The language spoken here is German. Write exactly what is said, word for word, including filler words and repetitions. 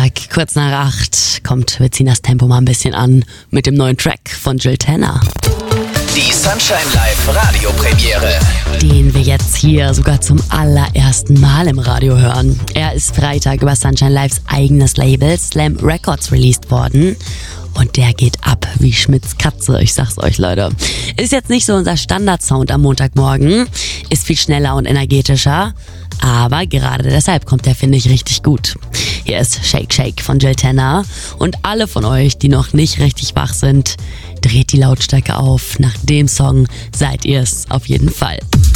Freitag, kurz nach acht, kommt, wir ziehen das Tempo mal ein bisschen an mit dem neuen Track von Jill Tanner. Die Sunshine Live Radiopremiere. Den wir jetzt hier sogar zum allerersten Mal im Radio hören. Er ist Freitag über Sunshine Lives eigenes Label Slam Records released worden. Und der geht ab wie Schmitz Katze, ich sag's euch, Leute. Ist jetzt nicht so unser Standard-Sound am Montagmorgen, ist viel schneller und energetischer, aber gerade deshalb kommt der, finde ich, richtig gut. Hier ist Shake Shake von Jill Tanner und alle von euch, die noch nicht richtig wach sind, dreht die Lautstärke auf. Nach dem Song seid ihr's auf jeden Fall.